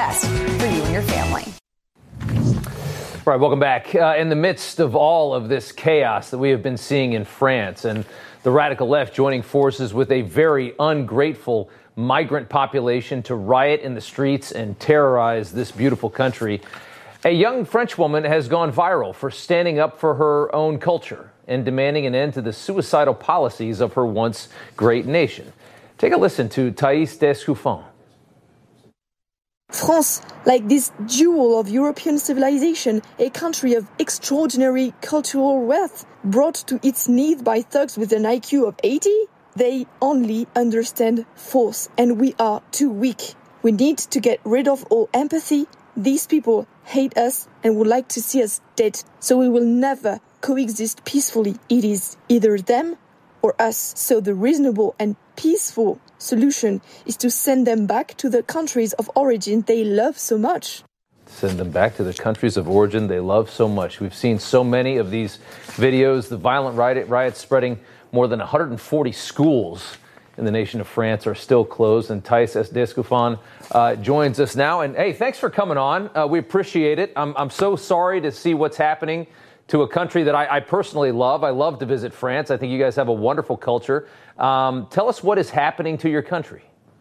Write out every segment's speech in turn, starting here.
best for you and your family. All right, welcome back. In the midst of all of this chaos that we have been seeing in France and the radical left joining forces with a very ungrateful migrant population to riot in the streets and terrorize this beautiful country, a young French woman has gone viral for standing up for her own culture and demanding an end to the suicidal policies of her once great nation. Take a listen to Thaïs Descouffain. France, like this jewel of European civilization, a country of extraordinary cultural wealth, brought to its knees by thugs with an IQ of 80, they only understand force, and we are too weak. We need to get rid of all empathy. These people hate us and would like to see us dead, so we will never coexist peacefully. It is either them or us. So the reasonable and peaceful solution is to send them back to the countries of origin they love so much. Send them back to the countries of origin they love so much. We've seen so many of these videos, the violent riots spreading. More than 140 schools in the nation of France are still closed. And Thaïs Descouffain joins us now. And hey, thanks for coming on. We appreciate it. I'm so sorry to see what's happening to a country that I personally love. I love to visit France. I think you guys have a wonderful culture. Tell us what is happening to your country.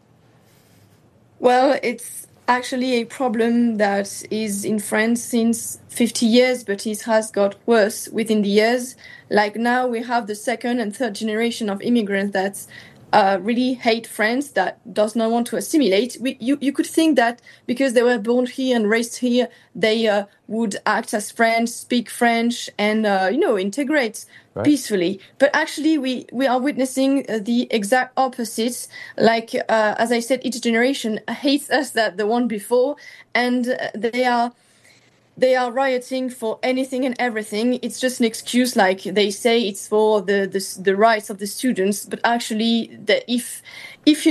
Well, it's actually a problem that is in France since 50 years, but it has got worse within the years. Like now we have the second and third generation of immigrants that really hate France, that does not want to assimilate. You could think that because they were born here and raised here, they would act as French, speak French, and integrate peacefully. But actually, we are witnessing the exact opposite. Like as I said, each generation hates us than the one before, and they are rioting for anything and everything. It's just an excuse, like they say it's for the rights of the students, but actually, if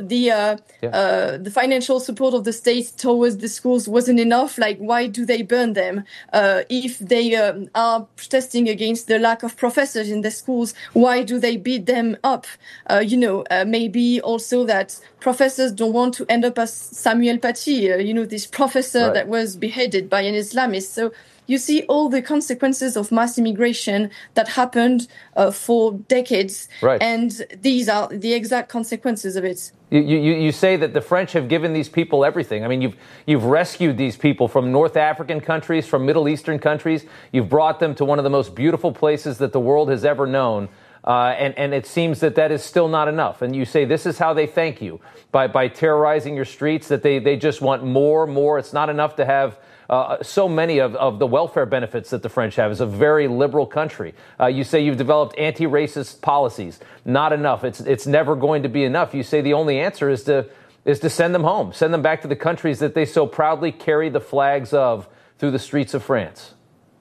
the financial support of the state towards the schools wasn't enough, like why do they burn them? If they are protesting against the lack of professors in the schools, why do they beat them up? Maybe also that professors don't want to end up as Samuel Paty, this professor that was beheaded by an Islamist. So you see all the consequences of mass immigration that happened for decades. Right. And these are the exact consequences of it. You say that the French have given these people everything. I mean, you've rescued these people from North African countries, from Middle Eastern countries. You've brought them to one of the most beautiful places that the world has ever known. And it seems that is still not enough. And you say this is how they thank you, by terrorizing your streets, that they just want more. It's not enough to have so many of the welfare benefits that the French have. It's a very liberal country. You say you've developed anti-racist policies. Not enough. It's never going to be enough. You say the only answer is to send them home, send them back to the countries that they so proudly carry the flags of through the streets of France.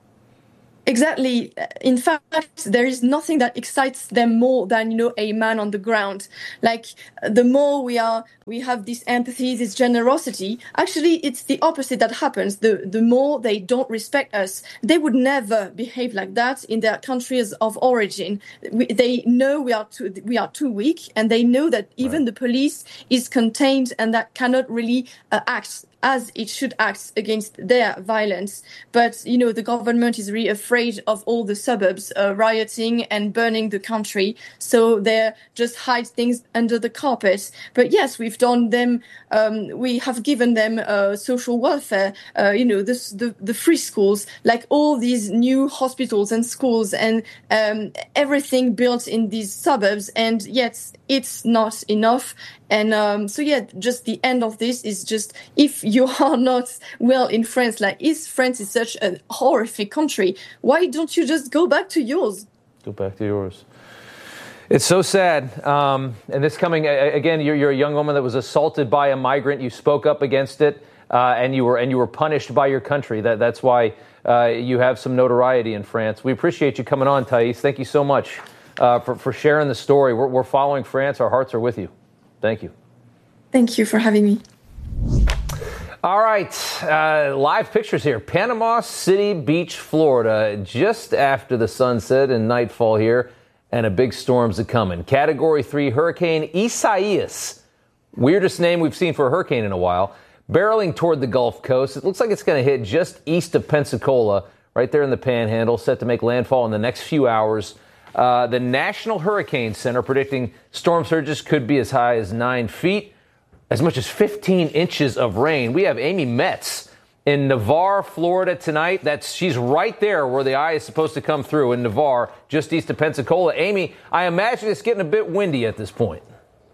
Exactly. In fact, there is nothing that excites them more than, a man on the ground. Like the more we have this empathy, this generosity, actually it's the opposite that happens. The more they don't respect us. They would never behave like that in their countries of origin. They know we are too weak, and they know that even the police is contained and that cannot really act as it should act against their violence. But, the government is really afraid of all the suburbs rioting and burning the country. So they just hide things under the carpet. But yes, we've done them, we have given them social welfare, the free schools, like all these new hospitals and schools and everything built in these suburbs. And yet it's not enough. And just the end of this is just, if you are not well in France, France is such a horrific country, why don't you just go back to yours? Go back to yours. It's so sad. And this coming, again, you're a young woman that was assaulted by a migrant. You spoke up against it, and you were punished by your country. That's why you have some notoriety in France. We appreciate you coming on, Thaïs. Thank you so much for sharing the story. We're following France. Our hearts are with you. Thank you. Thank you for having me. All right. Live pictures here. Panama City Beach, Florida, just after the sunset and nightfall here, and a big storm's a-coming. Category 3 Hurricane Isaias. Weirdest name we've seen for a hurricane in a while. barreling toward the Gulf Coast. It looks like it's going to hit just east of Pensacola, right there in the Panhandle, set to make landfall in the next few hours. The National Hurricane Center predicting storm surges could be as high as 9 feet, as much as 15 inches of rain. We have Amy Metz in Navarre, Florida tonight. She's right there where the eye is supposed to come through in Navarre, just east of Pensacola. Amy, I imagine it's getting a bit windy at this point.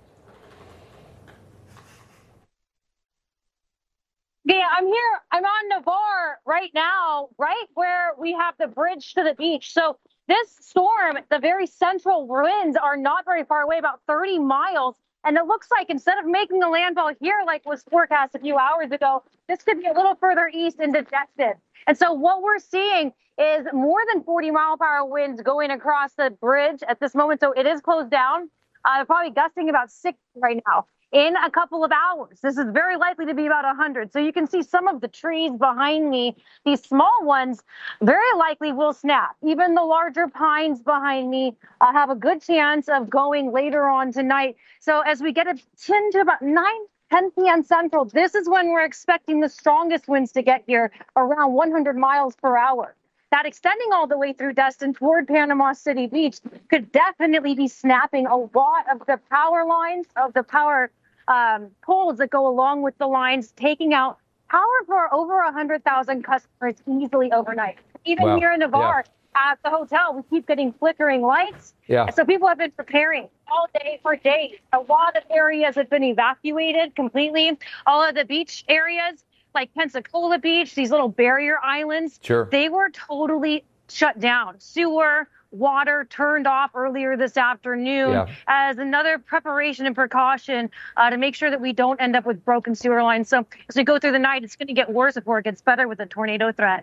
Yeah, I'm here. I'm on Navarre right now, right where we have the bridge to the beach. So this storm, the very central winds are not very far away, about 30 miles. And it looks like instead of making a landfall here, like was forecast a few hours ago, this could be a little further east into Destin. And so what we're seeing is more than 40-mile-per-hour winds going across the bridge at this moment. So it is closed down. Probably gusting about 60 right now. In a couple of hours, this is very likely to be about 100. So you can see some of the trees behind me, these small ones, very likely will snap. Even the larger pines behind me have a good chance of going later on tonight. So as we get 10 to about 10 p.m. Central, this is when we're expecting the strongest winds to get here, around 100 miles per hour. That extending all the way through Destin toward Panama City Beach could definitely be snapping a lot of the power lines, of the power poles that go along with the lines, taking out power for over 100,000 customers easily overnight. Even here in Navarre, at the hotel, we keep getting flickering lights. Yeah. So people have been preparing all day for days. A lot of areas have been evacuated completely. All of the beach areas, like Pensacola Beach, these little barrier islands, they were totally shut down. Sewer, water turned off earlier this afternoon as another preparation and precaution to make sure that we don't end up with broken sewer lines. So as we go through the night, it's going to get worse before it gets better with a tornado threat.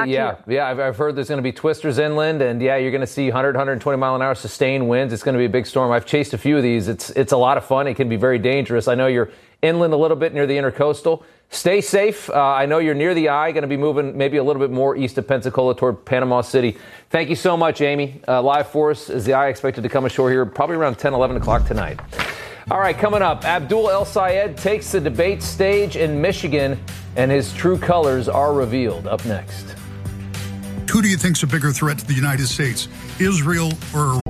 I've heard there's going to be twisters inland, and you're going to see 100, 120 mile an hour sustained winds. It's going to be a big storm. I've chased a few of these. It's a lot of fun. It can be very dangerous. I know you're inland a little bit near the intercoastal. Stay safe. I know you're near the eye, going to be moving maybe a little bit more east of Pensacola toward Panama City. Thank you so much, Amy. Live for us is the eye expected to come ashore here probably around 10, 11 o'clock tonight. All right, coming up, Abdul El-Sayed takes the debate stage in Michigan, and his true colors are revealed. Up next. Who do you think's a bigger threat to the United States, Israel or